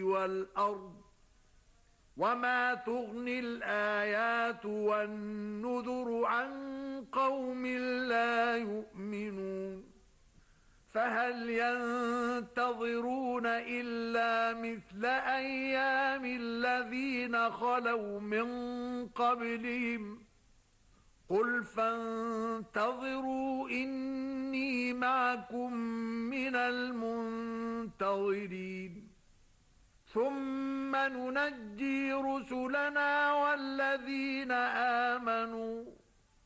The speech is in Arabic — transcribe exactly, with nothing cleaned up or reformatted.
والأرض وما تغني الآيات والنذر عن قوم لا يؤمنون فهل ينتظرون إلا مثل أيام الذين خلوا من قبلهم قل فانتظروا إني معكم من المنتظرين ثم ننجي رسلنا والذين آمنوا